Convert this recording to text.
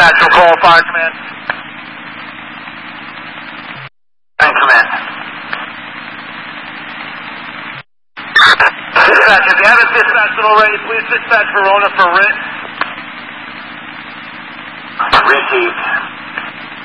dispatch will call fire command. Fire command. Dispatch, if you haven't dispatched it already, please dispatch Verona for writ. Received.